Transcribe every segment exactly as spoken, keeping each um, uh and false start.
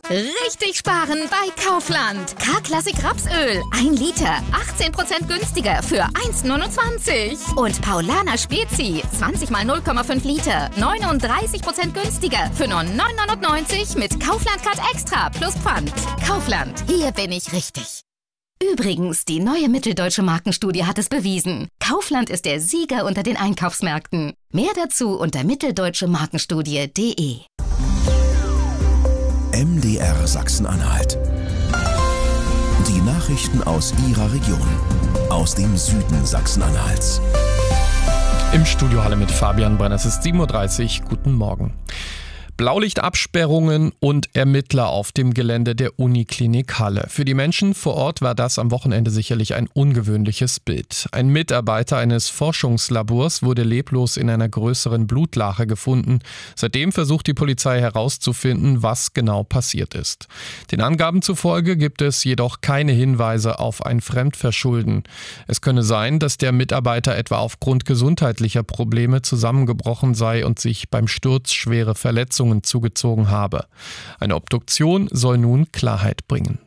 Richtig sparen bei Kaufland. K-Klassik Rapsöl. ein Liter. achtzehn Prozent günstiger für eins Komma neunundzwanzig. Und Paulaner Spezi. zwanzig mal null Komma fünf Liter. neununddreißig Prozent günstiger für nur neun Komma neunundneunzig mit Kaufland Card Extra plus Pfand. Kaufland. Hier bin ich richtig. Übrigens, die neue Mitteldeutsche Markenstudie hat es bewiesen. Kaufland ist der Sieger unter den Einkaufsmärkten. Mehr dazu unter mitteldeutsche markenstudie punkt de. M D R Sachsen-Anhalt. Die Nachrichten aus Ihrer Region. Aus dem Süden Sachsen-Anhalts. Im Studio Halle mit Fabian Brenner. Es ist sieben Uhr dreißig. Guten Morgen. Blaulichtabsperrungen und Ermittler auf dem Gelände der Uniklinik Halle. Für die Menschen vor Ort war das am Wochenende sicherlich ein ungewöhnliches Bild. Ein Mitarbeiter eines Forschungslabors wurde leblos in einer größeren Blutlache gefunden. Seitdem versucht die Polizei herauszufinden, was genau passiert ist. Den Angaben zufolge gibt es jedoch keine Hinweise auf ein Fremdverschulden. Es könne sein, dass der Mitarbeiter etwa aufgrund gesundheitlicher Probleme zusammengebrochen sei und sich beim Sturz schwere Verletzungen zugezogen habe. Eine Obduktion soll nun Klarheit bringen.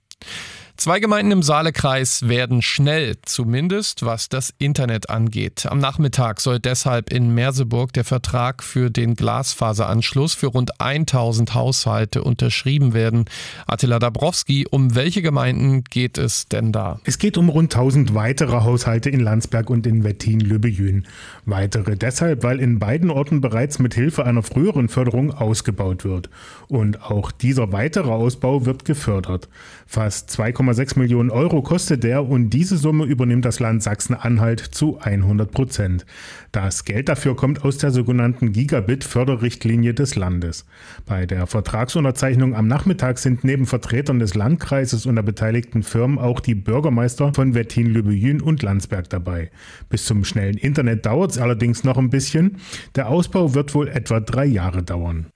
Zwei Gemeinden im Saalekreis werden schnell, zumindest was das Internet angeht. Am Nachmittag soll deshalb in Merseburg der Vertrag für den Glasfaseranschluss für rund tausend Haushalte unterschrieben werden. Attila Dabrowski, um welche Gemeinden geht es denn da? Es geht um rund tausend weitere Haushalte in Landsberg und in Wettin-Lübbejün. Weitere deshalb, weil in beiden Orten bereits mit Hilfe einer früheren Förderung ausgebaut wird. Und auch dieser weitere Ausbau wird gefördert. Fast zwei Komma sechs Millionen Euro kostet der und diese Summe übernimmt das Land Sachsen-Anhalt zu hundert Prozent. Das Geld dafür kommt aus der sogenannten Gigabit-Förderrichtlinie des Landes. Bei der Vertragsunterzeichnung am Nachmittag sind neben Vertretern des Landkreises und der beteiligten Firmen auch die Bürgermeister von Wettin-Lübbejün und Landsberg dabei. Bis zum schnellen Internet dauert es allerdings noch ein bisschen. Der Ausbau wird wohl etwa drei Jahre dauern.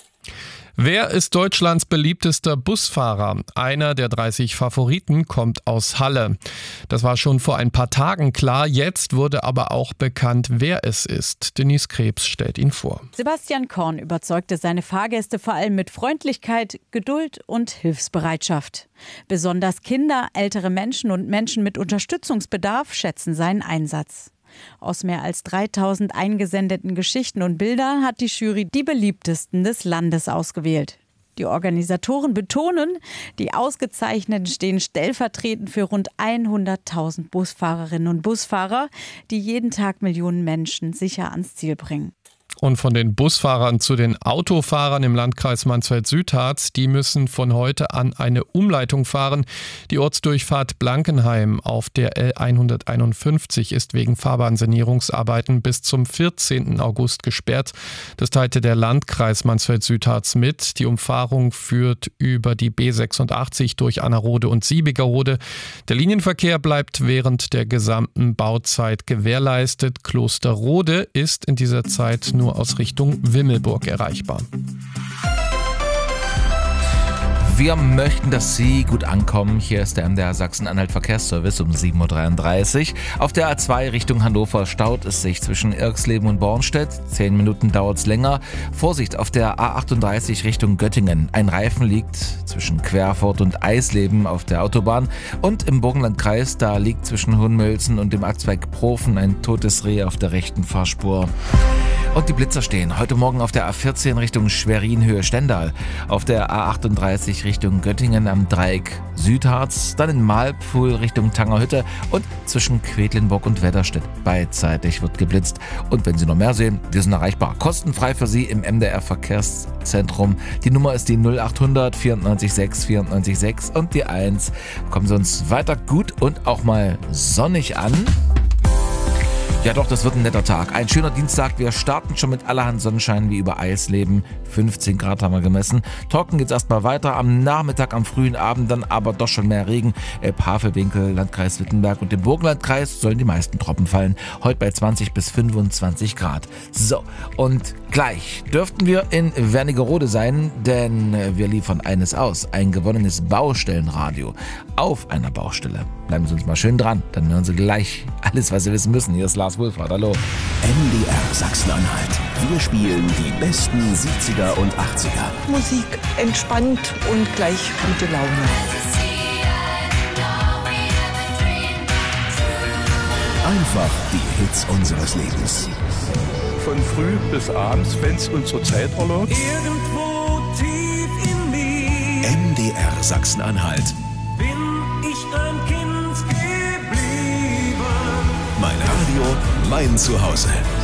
Wer ist Deutschlands beliebtester Busfahrer? Einer der dreißig Favoriten kommt aus Halle. Das war schon vor ein paar Tagen klar, jetzt wurde aber auch bekannt, wer es ist. Denise Krebs stellt ihn vor. Sebastian Korn überzeugte seine Fahrgäste vor allem mit Freundlichkeit, Geduld und Hilfsbereitschaft. Besonders Kinder, ältere Menschen und Menschen mit Unterstützungsbedarf schätzen seinen Einsatz. Aus mehr als dreitausend eingesendeten Geschichten und Bildern hat die Jury die beliebtesten des Landes ausgewählt. Die Organisatoren betonen, die Ausgezeichneten stehen stellvertretend für rund hunderttausend Busfahrerinnen und Busfahrer, die jeden Tag Millionen Menschen sicher ans Ziel bringen. Und von den Busfahrern zu den Autofahrern im Landkreis Mansfeld-Südharz, die müssen von heute an eine Umleitung fahren. Die Ortsdurchfahrt Blankenheim auf der L hunderteinundfünfzig ist wegen Fahrbahnsanierungsarbeiten bis zum vierzehnten August gesperrt. Das teilte der Landkreis Mansfeld-Südharz mit. Die Umfahrung führt über die B sechsundachtzig durch Annerode und Siebigerode. Der Linienverkehr bleibt während der gesamten Bauzeit gewährleistet. Klosterrode ist in dieser Zeit nur aus Richtung Wimmelburg erreichbar. Wir möchten, dass Sie gut ankommen. Hier ist der M D R Sachsen-Anhalt Verkehrsservice um sieben Uhr dreiunddreißig. Auf der A zwei Richtung Hannover staut es sich zwischen Irxleben und Bornstedt. Zehn Minuten dauert es länger. Vorsicht auf der A achtunddreißig Richtung Göttingen. Ein Reifen liegt zwischen Querfurt und Eisleben auf der Autobahn. Und im Burgenlandkreis, da liegt zwischen Hohenmölzen und dem Abzweig Profen ein totes Reh auf der rechten Fahrspur. Und die Blitzer stehen heute Morgen auf der A vierzehn Richtung Schwerin Höhe Stendal, auf der A achtunddreißig Richtung Göttingen am Dreieck Südharz, dann in Malpfuhl Richtung Tangerhütte und zwischen Quedlinburg und Wedderstedt. Beidseitig wird geblitzt. Und wenn Sie noch mehr sehen, wir sind erreichbar. Kostenfrei für Sie im M D R Verkehrszentrum. Die Nummer ist die null achthundert vierundneunzig sechs vierundneunzig sechs und die eins. Kommen Sie uns weiter gut und auch mal sonnig an. Ja doch, das wird ein netter Tag. Ein schöner Dienstag. Wir starten schon mit allerhand Sonnenschein wie über Eisleben. fünfzehn Grad haben wir gemessen. Trocken geht's erstmal weiter. Am Nachmittag, am frühen Abend dann aber doch schon mehr Regen. Elb, Havelwinkel, Landkreis Wittenberg und im Burgenlandkreis sollen die meisten Tropfen fallen. Heute bei zwanzig bis fünfundzwanzig Grad. So, und gleich dürften wir in Wernigerode sein, denn wir liefern eines aus. Ein gewonnenes Baustellenradio auf einer Baustelle. Bleiben Sie uns mal schön dran, dann hören Sie gleich alles, was Sie wissen müssen. Hier ist Lars Wulfrath, hallo. M D R Sachsen-Anhalt. Wir spielen die besten siebziger und achtziger. Musik entspannt und gleich gute Laune. Einfach die Hits unseres Lebens. Von früh bis abends, wenn es unsere Zeit erlaubt. Irgendwo tief in mir M D R Sachsen-Anhalt. bin ich ein Kind geblieben. Mein Radio, mein Zuhause.